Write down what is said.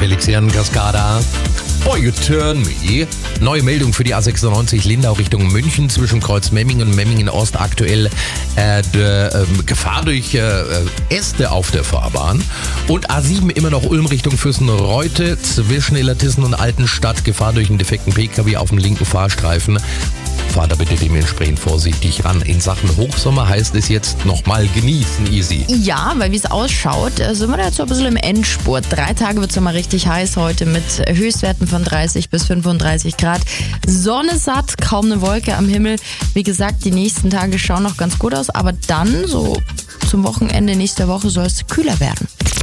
Felix Cascada. Boy, you turn me. Neue Meldung für die A96 Lindau Richtung München zwischen Kreuz Memmingen und Memmingen Ost. Aktuell Gefahr durch Äste auf der Fahrbahn. Und A7 immer noch Ulm Richtung Füssen-Reute zwischen Illertissen und Altenstadt. Gefahr durch einen defekten PKW auf dem linken Fahrstreifen. Fahr da bitte dementsprechend vorsichtig ran. In Sachen Hochsommer heißt es jetzt nochmal genießen, easy. Ja, weil wie es ausschaut, sind wir da jetzt so ein bisschen im Endspurt. 3 Tage wird es mal richtig heiß heute mit Höchstwerten von 30 bis 35 Grad. Sonne satt, kaum eine Wolke am Himmel. Wie gesagt, die nächsten Tage schauen noch ganz gut aus, aber dann so zum Wochenende nächster Woche soll es kühler werden.